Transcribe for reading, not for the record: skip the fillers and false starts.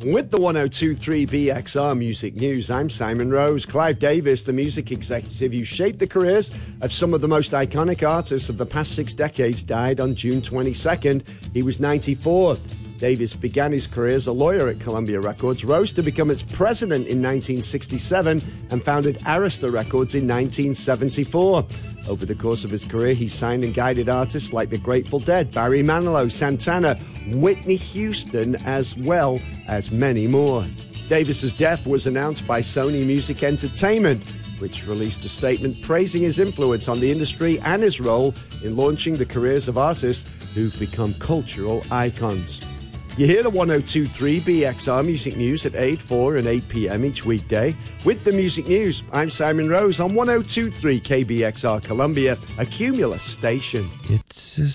With the 102.3 BXR Music News, I'm Simon Rose. Clive Davis, the music executive who shaped the careers of some of the most iconic artists of the past 6 decades, died on June 22nd. He was 94. Davis began his career as a lawyer at Columbia Records, rose to become its president in 1967, and founded Arista Records in 1974. Over the course of his career, he signed and guided artists like the Grateful Dead, Barry Manilow, Santana, Whitney Houston, as well as many more. Davis's death was announced by Sony Music Entertainment, which released a statement praising his influence on the industry and his role in launching the careers of artists who've become cultural icons. You hear the 102.3 BXR Music News at 8, 4 and 8 p.m. each weekday. With the Music News, I'm Simon Rose on 102.3 KBXR Columbia, a Cumulus station. It's a